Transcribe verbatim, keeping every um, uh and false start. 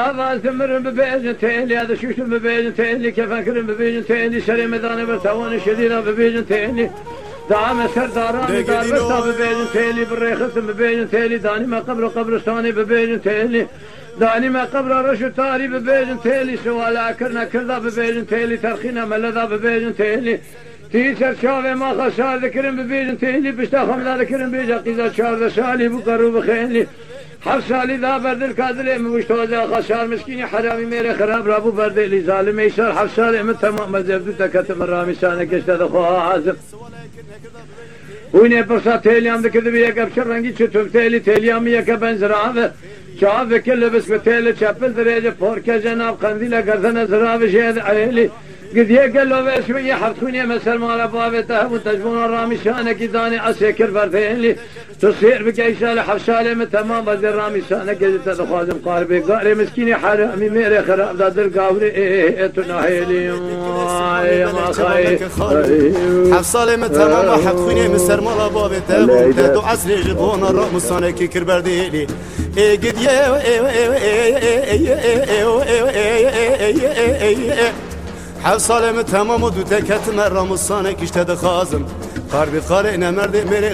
هذا ثمر ببيجن تيلي هذا شوش ببيجن تيلي كيف أكرم ببيجن تيلي شري مداني برتواني شديدة ببيجن تيلي دعم سرداراني دار بستا ببيجن تيلي بالريخص ببيجن تيلي داني ما قبر قبرستاني ببيجن تيلي داني ما قبر رشو تاري ببيجن تيلي سوالا كرنا كردا ببيجن تيلي ترخينا ملذا ببيجن تيلي تيسر شافي ما خسار ذكرن ببيجن تيلي بشتا خمدا ذكرن بيجا قيزا شار سالي بقرو بخيلي حر سالی دا بردل کادلی موشتوزا خسار مسکینی حرامی میره خراب رابو بردلی ظالم ایشار حر سالی من تمام مزبدو تکت مرامی سانه کشته دخواه حازم وینه برسا تیلیام دکده بیه کبشر رنگی چطور تیلی تیلیامی یکه بنزرابه شعب کل بس بتیلی چپل دریجه پورکه جناب قندیل گردن زرابه شهد عیلی قد يقلوا بشوية حفتوني مثل ما لبابته وتجبون الرامي شانك داني عسيكر فرثين لي تصير بقى شالة حفشالة من تمام بدي الرامي شانك قد تدخوازم قاربي قاري مسكيني حرامي ميري خراب داد القاوري ايه تناهيلي يا ما خاي حفصالة من تمام حفتوني مثل ما لبابته وتدو عسري جبون الرامي شانك كربردي لي ايه قد يه حفصالة من تمام ودو تكت مرة مصانك اشتد خازم قاربي قارئنا مرد مري